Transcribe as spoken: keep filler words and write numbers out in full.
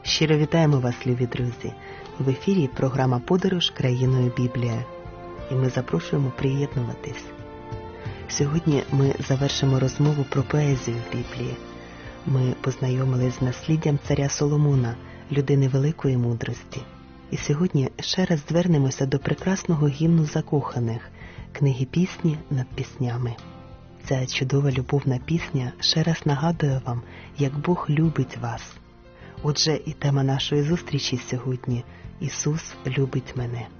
Щиро вітаємо вас, любі друзі! В ефірі програма «Подорож країною Біблія». І ми запрошуємо приєднуватись. Сьогодні ми завершимо розмову про поезію в Біблії. Ми познайомились з насліддям царя Соломона, людини великої мудрості. І сьогодні ще раз звернемося до прекрасного гімну закоханих, книги пісні над піснями. Ця чудова любовна пісня ще раз нагадує вам, як Бог любить вас. Отже, і тема нашої зустрічі сьогодні – «Ісус любить мене».